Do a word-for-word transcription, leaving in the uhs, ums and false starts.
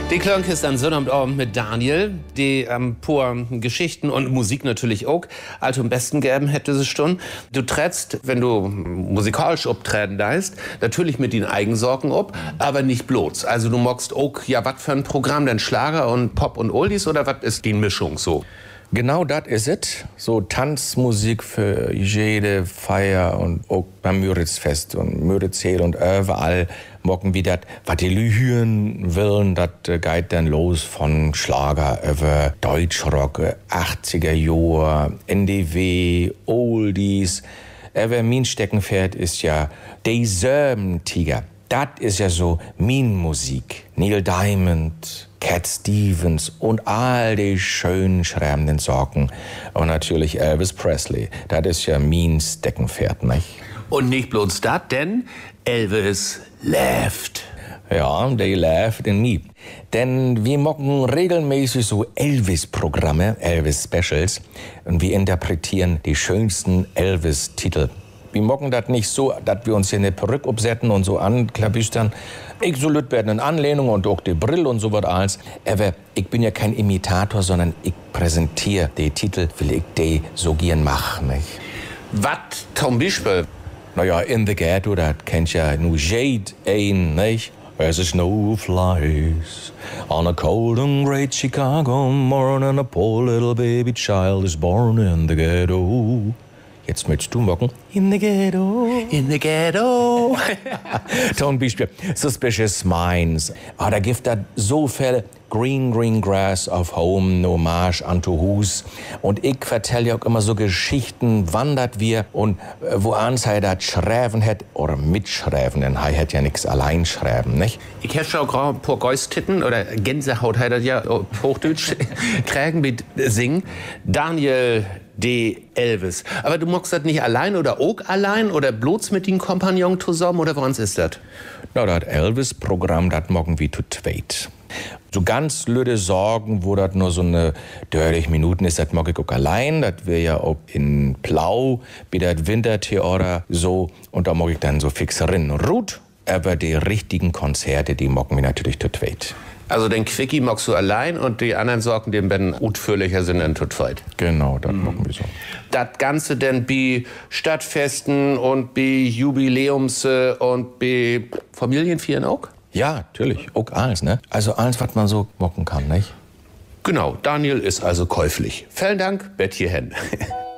Die Klönke ist an Sonnabend mit Daniel, die ähm, pur Geschichten und Musik natürlich auch. Also am besten geben hätte sie schon. Du trittst, wenn du musikalisch auftreten darfst, natürlich mit den Eigensorgen ob, aber nicht bloß. Also du magst auch, ja, was für ein Programm, denn Schlager und Pop und Oldies oder was ist die Mischung so? Genau das ist es. So Tanzmusik für jede Feier und auch beim Müritzfest und Müritzsee und überall mocken wir das, was die Lühien wollen, das geht dann los von Schlager über Deutschrock, achtziger Jahre, N D W, Oldies. Aber mein Steckenpferd ist ja die Serben-Tiger. Das ist ja so mein Musik. Neil Diamond, Cat Stevens und all die schönen schreibenden Sorgen. Und natürlich Elvis Presley. Das ist ja mein Steckenpferd, nicht? Und nicht bloß das, denn Elvis lebt. Ja, they laughed in me. Denn wir machen regelmäßig so Elvis-Programme, Elvis-Specials. Und wir interpretieren die schönsten Elvis-Titel. Wir machen das nicht so, dass wir uns hier eine Perücke absetzen und so anklabüstern. Ich so lüt werden in Anlehnung und auch die Brille und so was alles. Aber ich bin ja kein Imitator, sondern ich präsentiere die Titel, will ich die so gern machen, nicht? Was zum Beispiel? Naja, In the Ghetto, das kennt ja nur Jade ein, nicht? As the snow flies on a cold and great Chicago morning, a poor little baby child is born in the ghetto. Jetzt möchtest du mocken. In the ghetto. In the ghetto. Zum Beispiel Suspicious Minds. Ah, da gibt es so viele Green, Green Grass of Home, eine Hommage an to Hus. Und ich vertelle ja auch immer so Geschichten, wandert wir und äh, wo ans er das schreiben hat oder mitschreiben, denn er hat ja nichts allein schreiben, nicht? Ich habe schon gerade ein paar Geustitten oder Gänsehaut hat er ja auf Hochdeutsch kriegen mit Singen. Daniel D. Elvis. Aber du magst das nicht allein oder auch allein oder bloß mit den Kompagnon zusammen oder woran ist das? Na, das Elvis-Programm, das mogen wir zu zweit. So ganz lüde Sorgen, wo das nur so eine dreißig Minuten ist, das mag ich auch allein. Das wäre ja auch in Plau, wie das Wintertheater so. Und da mag ich dann so fix rein und ruht. Aber die richtigen Konzerte, die mocken wir natürlich zu zweit. Also den Quickie magst du allein und die anderen Sorgen, die werden utführlicher sind dann zu zweit. Genau, das mhm. machen wir so. Das Ganze dann bei Stadtfesten und bei Jubiläums und bei Familienfeiern auch? Ja, natürlich, auch alles, ne? Also alles, was man so mocken kann, nicht? Genau, Daniel ist also käuflich. Vielen Dank, Bettchen.